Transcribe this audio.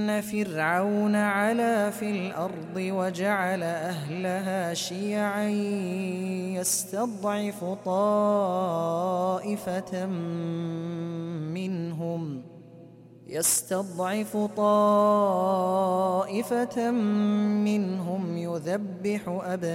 فرعون علا في الأرض وجعل أهلها شيعا يستضعف طائفة منهم يذبح أبناءهم